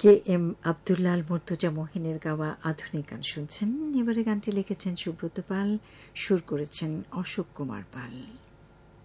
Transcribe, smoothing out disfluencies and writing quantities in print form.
K M Abdullah Murtaza মহিনের গাওয়া আধুনিক গান শুনছেন। এবারে গানটি লিখেছেন সুব্রত পাল, সুর করেছেন অশোক কুমার পাল।